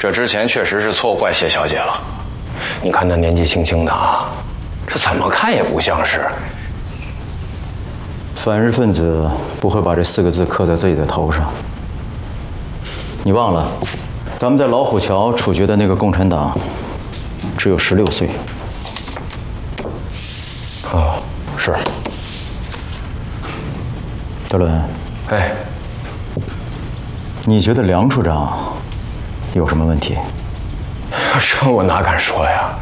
这之前确实是错怪谢小姐了。你看她年纪轻轻的啊，这怎么看也不像是。 反日分子不会把这4个字刻在自己的头上。你忘了，咱们在老虎桥处决的那个共产党，只有16岁。 啊，是。 德伦， 哎， 你觉得梁处长有什么问题？ 这我哪敢说呀？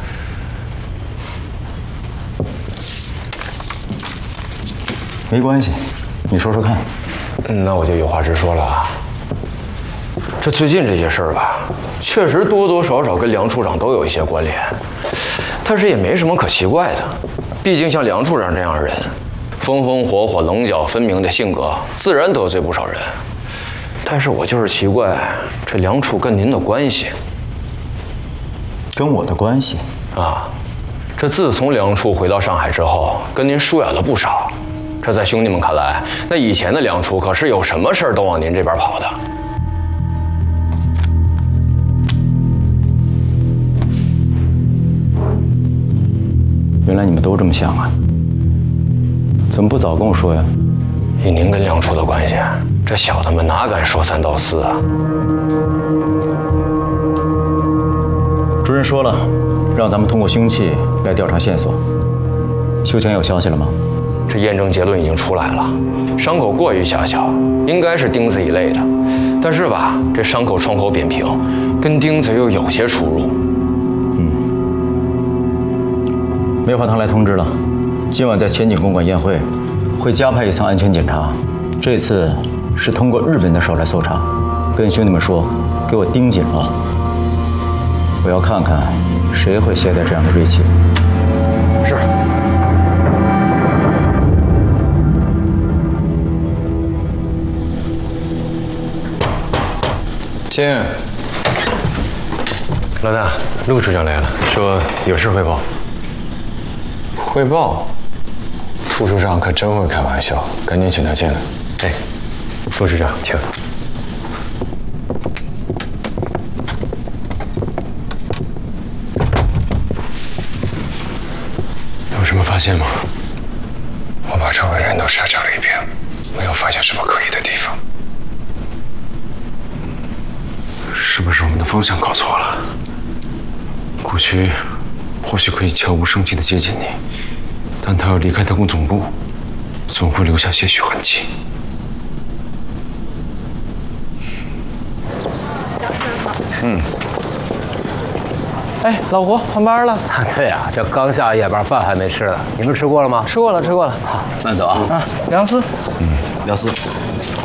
没关系，你说说看。 那我就有话直说了啊。这最近这些事儿吧，确实多多少少跟梁处长都有一些关联，但是也没什么可奇怪的。毕竟像梁处长这样的人，风风火火、棱角分明的性格，自然得罪不少人。但是我就是奇怪，这梁处跟您的关系， 跟我的关系啊，这自从梁处回到上海之后，跟您疏远了不少。这在兄弟们看来，那以前的梁处可是有什么事儿都往您这边跑的。 原来你们都这么想啊？怎么不早跟我说呀？ 以您跟梁处的关系，这小的们哪敢说3道4啊？ 主任说了，让咱们通过凶器来调查线索。修全有消息了吗？ 这验证结论已经出来了，伤口过于狭小，应该是钉子一类的。但是吧，这伤口创口扁平，跟钉子又有些出入。 梅花堂来通知了，今晚在前景公馆宴会，会加派一层安全检查。这次是通过日本的手来搜查，跟兄弟们说，给我盯紧了。我要看看谁会携带这样的锐器。 是。 金， 老大，陆处长来了，说有事汇报。 汇报？副处长可真会开玩笑，赶紧请他进来。 哎，陆处长，请。 有什么发现吗？我把周围人都查找了一遍，没有发现什么可疑的地方。是不是我们的方向搞错了？古渠或许可以悄无声息地接近你，但他要离开特工总部，总会留下些许痕迹。 哎，老胡换班了。 对呀，这刚下夜班，饭还没吃呢。你们吃过了吗？ 吃过了，吃过了。 好，慢走啊。 梁思， 梁思，